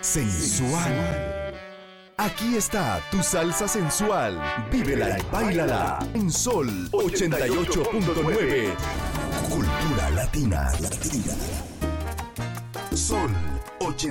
sensual. Aquí está tu salsa sensual. Vívela y báilala en Sol 88.9. Cultura latina. Sol 88.